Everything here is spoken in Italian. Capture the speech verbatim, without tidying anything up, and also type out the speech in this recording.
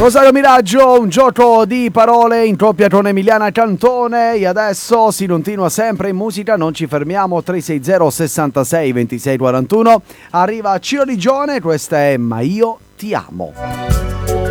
Rosario Miraggio, un gioco di parole in doppia con Emiliana Cantone. E adesso si continua sempre in musica, non ci fermiamo. Tre sei zero sessantasei ventisei quarantuno. Arriva Ciro Di Gione, questa è Ma io ti amo.